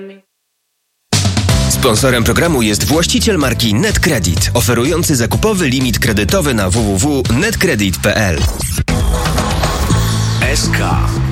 Sponsorem programu jest właściciel marki NetCredit, oferujący zakupowy limit kredytowy na www.netcredit.pl. SK